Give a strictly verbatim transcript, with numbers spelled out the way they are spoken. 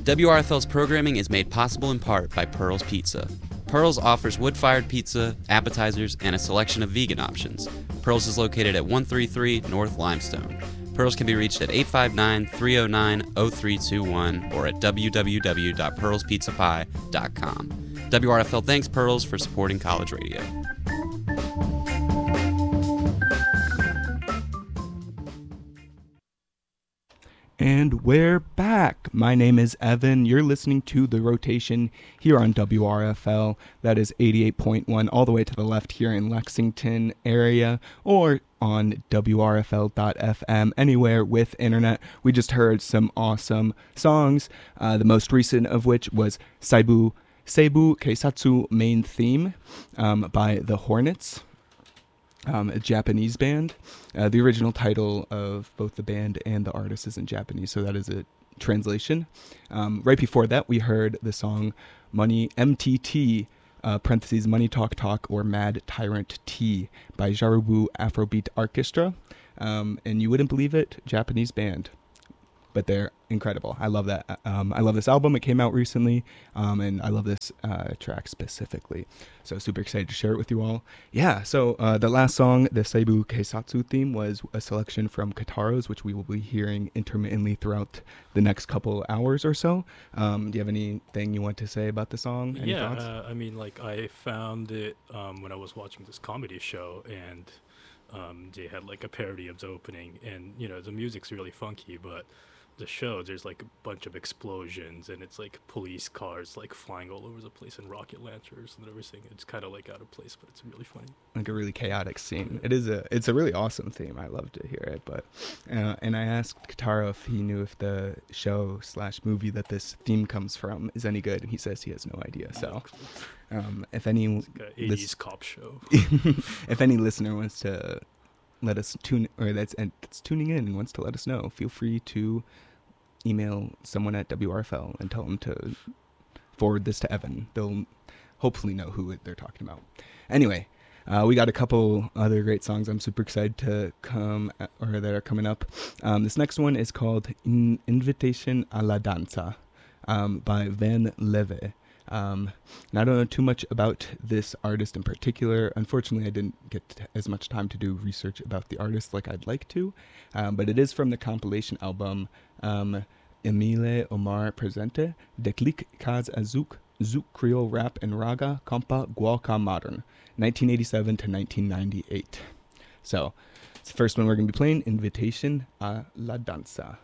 W R F L's programming is made possible in part by Pearl's Pizza. Pearl's offers wood-fired pizza, appetizers, and a selection of vegan options. Pearl's is located at one thirty-three North Limestone. Pearl's can be reached at eight five nine, three oh nine, oh three two one or at w w w dot pearls pizza pie dot com. W R F L thanks Pearl's for supporting college radio. And we're back. My name is Evan. You're listening to The Rotation here on W R F L. That is eighty-eight point one all the way to the left here in Lexington area, or on W R F L dot F M, anywhere with internet. We just heard some awesome songs, uh, the most recent of which was Seibu, Seibu Keisatsu Main Theme um, by The Hornets. Um, a Japanese band. Uh, the original title of both the band and the artist is in Japanese, so that is a translation. Um, right before that, we heard the song Money M T T, uh, parentheses, Money Talk Talk, or Mad Tyrant T by Jarubu Afrobeat Orchestra. Um, and you wouldn't believe it, Japanese band. But they're incredible. I love that. Um, I love this album. It came out recently, um, and I love this uh, track specifically. So super excited to share it with you all. Yeah, so uh, the last song, the Seibu Keisatsu theme, was a selection from Kataros, which we will be hearing intermittently throughout the next couple hours or so. Um, do you have anything you want to say about the song? Any yeah, thoughts? Uh, I mean, like, I found it um, when I was watching this comedy show, and um, they had, like, a parody of the opening, and, you know, the music's really funky, but the show, there's like a bunch of explosions, and it's like police cars like flying all over the place, and rocket launchers and everything. It's kind of like out of place, but it's really funny. Like a really chaotic scene. It is a it's a really awesome theme. I love to hear it. But uh, and I asked Kataro if he knew if the show slash movie that this theme comes from is any good, and he says he has no idea. So um, if any it's like an eighties lis- cop show, if any listener wants to let us tune, or that's and that's tuning in and wants to let us know, feel free to email someone at W R F L and tell them to forward this to Evan. They'll hopefully know who they're talking about. Anyway, uh, we got a couple other great songs I'm super excited to come, or that are coming up. Um, this next one is called In- Invitation a la Danza um, by Van Leve. Um, and I don't know too much about this artist in particular. Unfortunately, I didn't get t- as much time to do research about the artist like I'd like to, um, but it is from the compilation album um, Emile Omar Presente, Declic Kaz Azuk, Zouk Creole Rap and Raga, Compa Gualca Modern, nineteen eighty-seven to nineteen ninety-eight. So, it's the first one we're going to be playing, Invitation a la Danza.